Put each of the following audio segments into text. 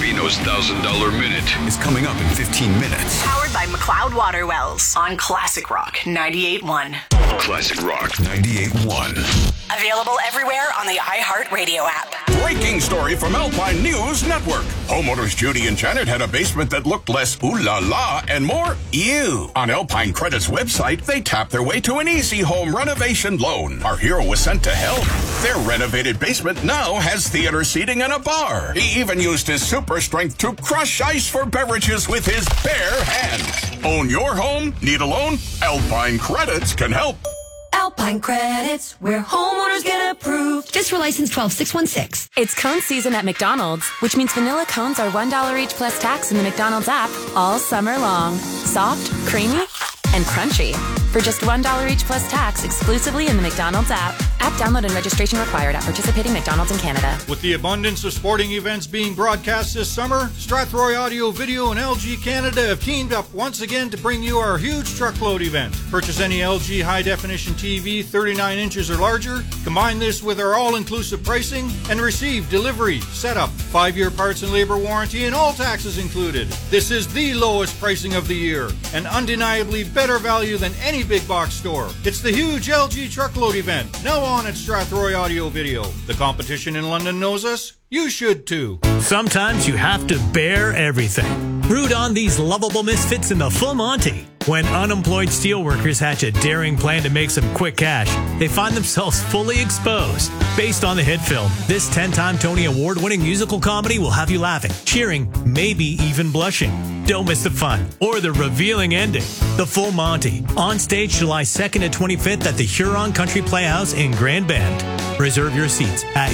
Vino's $1,000 Minute is coming up in 15 minutes. Powered by McLeod Water Wells on Classic Rock 98.1. Classic Rock 98.1. Available everywhere on the iHeartRadio app. Breaking story from Alpine News Network. Homeowners Judy and Janet had a basement that looked less ooh la la and more ew. On Alpine Credit's website, they tapped their way to an easy home renovation loan. Our hero was sent to help. Their renovated basement now has theater seating and a bar. He even used his super strength to crush ice for beverages with his bare hands. Own your home? Need a loan? Alpine Credits can help. Alpine Credits, where homeowners get approved. FSRA license 12616. It's cone season at McDonald's, which means vanilla cones are $1 each plus tax in the McDonald's app all summer long. Soft, creamy, and crunchy. For just $1 each plus tax exclusively in the McDonald's app. App download and registration required at participating McDonald's in Canada. With the abundance of sporting events being broadcast this summer, Strathroy Audio Video and LG Canada have teamed up once again to bring you our huge truckload event. Purchase any LG high-definition TV 39 inches or larger, combine this with our all-inclusive pricing, and receive delivery, setup, 5-year parts and labor warranty, and all taxes included. This is the lowest pricing of the year, and undeniably better value than any big box store. It's the huge LG truckload event, now on at Strathroy Audio Video. The competition in London knows us. You should too. Sometimes you have to bear everything. Root on these lovable misfits in the Full Monty. When unemployed steelworkers hatch a daring plan to make some quick cash, they find themselves fully exposed. Based on the hit film, this 10-time Tony Award-winning musical comedy will have you laughing, cheering, maybe even blushing. Don't miss the fun or the revealing ending. The Full Monty, on stage July 2nd and 25th at the Huron Country Playhouse in Grand Bend. Reserve your seats at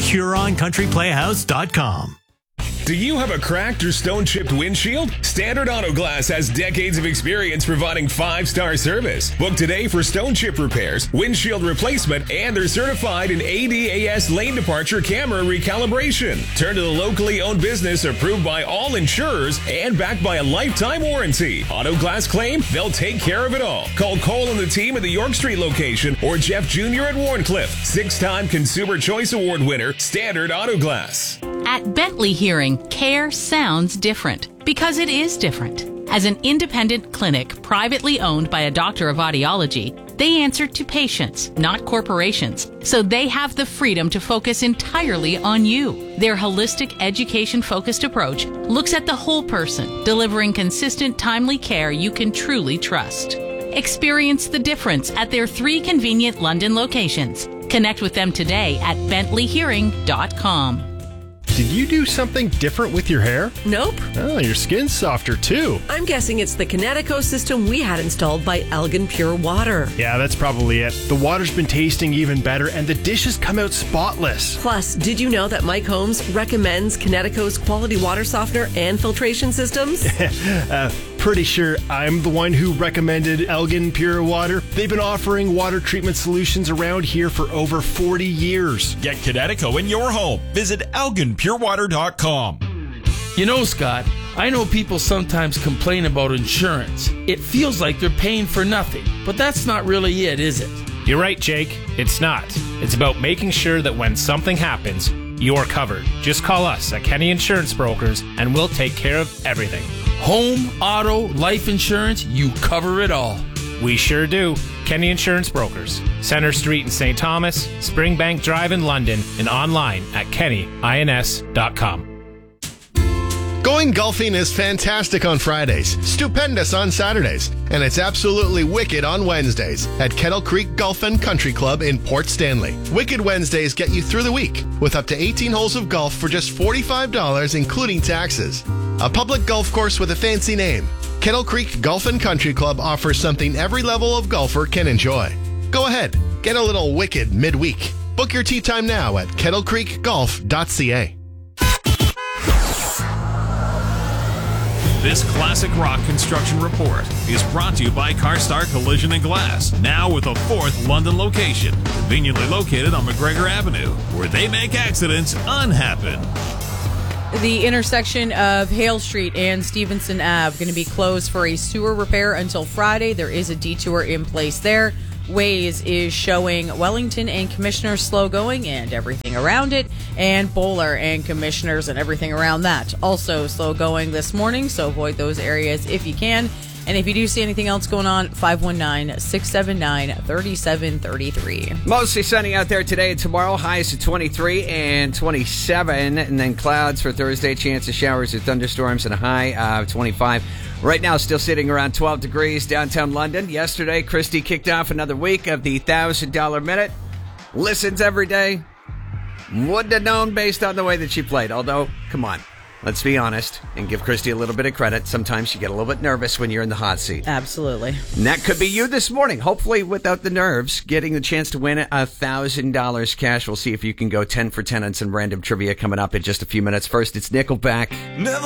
HuronCountryPlayhouse.com. Do you have a cracked or stone-chipped windshield? Standard Auto Glass has decades of experience providing 5-star service. Book today for stone chip repairs, windshield replacement, and they're certified in ADAS lane departure camera recalibration. Turn to the locally owned business approved by all insurers and backed by a lifetime warranty. Auto Glass claim, they'll take care of it all. Call Cole and the team at the York Street location or Jeff Jr. at Warncliffe. 6-time Consumer Choice Award winner, Standard Auto Glass. At Bentley Hearing, care sounds different because it is different. As an independent clinic privately owned by a doctor of audiology, they answer to patients, not corporations, so they have the freedom to focus entirely on you. Their holistic, education-focused approach looks at the whole person, delivering consistent, timely care you can truly trust. Experience the difference at their 3 convenient London locations. Connect with them today at bentleyhearing.com. Did you do something different with your hair? Nope. Oh, your skin's softer too. I'm guessing it's the Kinetico system we had installed by Elgin Pure Water. Yeah, that's probably it. The water's been tasting even better and the dishes come out spotless. Plus, did you know that Mike Holmes recommends Kinetico's quality water softener and filtration systems? Pretty sure I'm the one who recommended Elgin Pure Water. They've been offering water treatment solutions around here for over 40 years. Get Kinetico in your home. Visit ElginPureWater.com. You know, Scott, I know people sometimes complain about insurance. It feels like they're paying for nothing, but that's not really it, is it? You're right, Jake. It's not. It's about making sure that when something happens, you're covered. Just call us at Kenny Insurance Brokers and we'll take care of everything. Home, auto, life insurance, you cover it all. We sure do. Kenny Insurance Brokers. Center Street in St. Thomas, Springbank Drive in London, and online at kennyins.com. Going golfing is fantastic on Fridays, stupendous on Saturdays, and it's absolutely wicked on Wednesdays at Kettle Creek Golf and Country Club in Port Stanley. Wicked Wednesdays get you through the week with up to 18 holes of golf for just $45, including taxes. A public golf course with a fancy name. Kettle Creek Golf and Country Club offers something every level of golfer can enjoy. Go ahead, get a little wicked midweek. Book your tee time now at kettlecreekgolf.ca. This Classic Rock Construction Report is brought to you by CarStar Collision and Glass, now with a 4th London location, conveniently located on McGregor Avenue, where they make accidents unhappen. The intersection of Hale Street and Stevenson Ave going to be closed for a sewer repair until Friday. There is a detour in place there. Waze is showing Wellington and Commissioners slow going and everything around it, and Bowler and Commissioners and everything around that also slow going this morning, so avoid those areas if you can. And if you do see anything else going on, 519-679-3733. Mostly sunny out there today and tomorrow. Highs of 23 and 27. And then clouds for Thursday. Chance of showers or thunderstorms and a high of 25. Right now, still sitting around 12 degrees downtown London. Yesterday, Christy kicked off another week of the $1,000 Minute. Listens every day. Wouldn't have known based on the way that she played. Although, come on. Let's be honest and give Christy a little bit of credit. Sometimes you get a little bit nervous when you're in the hot seat. Absolutely. And that could be you this morning. Hopefully without the nerves, getting the chance to win $1,000 cash. We'll see if you can go 10 for 10 on some random trivia coming up in just a few minutes. First, it's Nickelback.